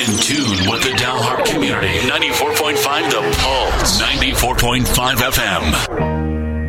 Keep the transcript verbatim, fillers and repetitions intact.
In tune with the Dalhart community. ninety-four point five The Pulse. ninety-four point five F M.